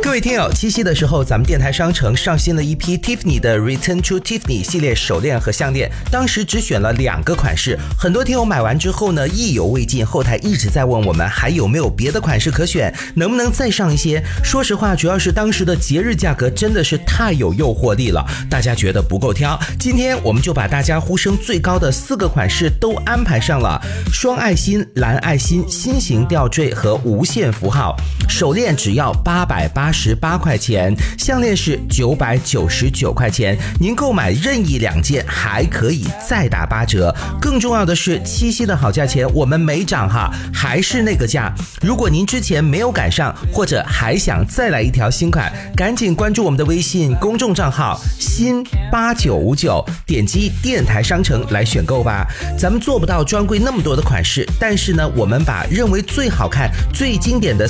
各位听友，七夕的时候咱们电台商城上新了一批 Tiffany 的 Return to Tiffany 系列手链和项链，当时只选了2个款式，很多听友买完之后呢意犹未尽，后台一直在问我们还有没有别的款式可选，能不能再上一些。说实话，主要是当时的节日价格真的是太有诱惑力了，大家觉得不够挑，今天我们就把大家呼声最高的4个款式都安排上了，双爱心、蓝爱心、心形吊坠和无限符号。手链只要888块钱，项链是999块钱，您购买任意2件还可以再打8折。更重要的是，七夕的好价钱我们没涨哈，还是那个价。如果您之前没有赶上，或者还想再来一条新款，赶紧关注我们的微信公众账号新8959，点击电台商城来选购吧。咱们做不到专柜那么多的款式，但是呢，我们把认为最好看、最经典的